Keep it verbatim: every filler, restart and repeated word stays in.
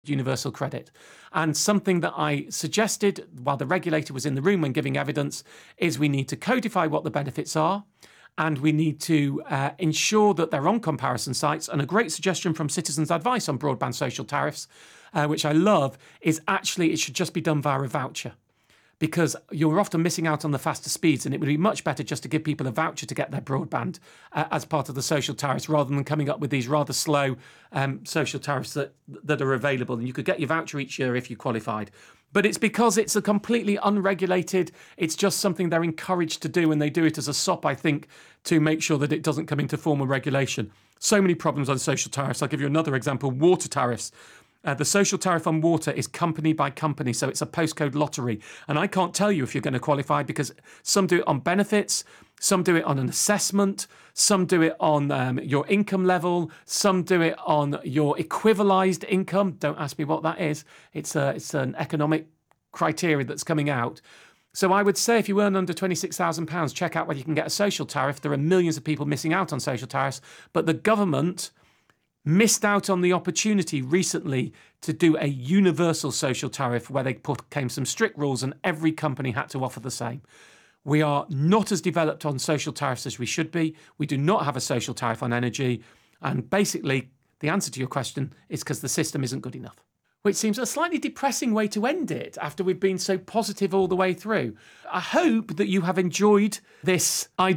universal credit. And something that I suggested while the regulator was in the room when giving evidence is we need to codify what the benefits are, and we need to uh, ensure that they're on comparison sites. And a great suggestion from Citizens Advice on broadband social tariffs, uh, which I love, is actually it should just be done via a voucher, because you're often missing out on the faster speeds, and it would be much better just to give people a voucher to get their broadband uh, as part of the social tariffs, rather than coming up with these rather slow um, social tariffs that that are available. And you could get your voucher each year if you qualified. But it's because it's a completely unregulated, it's just something they're encouraged to do, and they do it as a sop, I think, to make sure that it doesn't come into formal regulation. So many problems on social tariffs. I'll give you another example, water tariffs. Uh, the social tariff on water is company by company, so it's a postcode lottery. And I can't tell you if you're going to qualify, because some do it on benefits, some do it on an assessment, some do it on um, your income level, some do it on your equivalised income. Don't ask me what that is. It's a, it's an economic criteria that's coming out. So I would say if you earn under twenty-six thousand pounds, check out whether you can get a social tariff. There are millions of people missing out on social tariffs, but the government missed out on the opportunity recently to do a universal social tariff where they put came some strict rules and every company had to offer the same. We are not as developed on social tariffs as we should be. We do not have a social tariff on energy. And basically, the answer to your question is because the system isn't good enough. Which seems a slightly depressing way to end it after we've been so positive all the way through. I hope that you have enjoyed this idea